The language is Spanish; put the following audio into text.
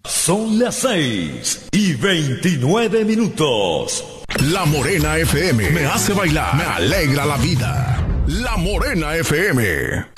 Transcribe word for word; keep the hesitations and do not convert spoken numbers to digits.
Son las seis y veintinueve minutos. La Morena F M me hace bailar, me alegra la vida. La Morena F M.